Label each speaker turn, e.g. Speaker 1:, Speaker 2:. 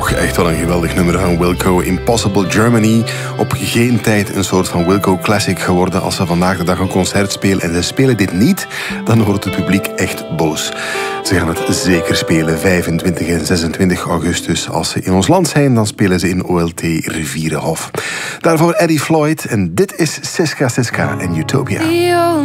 Speaker 1: toch echt wel een geweldig nummer van Wilco. Impossible Germany. Op geen tijd een soort van Wilco Classic geworden. Als ze vandaag de dag een concert spelen en ze spelen dit niet, dan wordt het publiek echt boos. Ze gaan het zeker spelen 25 en 26 augustus. Als ze in ons land zijn, dan spelen ze in OLT Rivierenhof. Daarvoor Eddie Floyd en dit is Siska Siska en Utopia.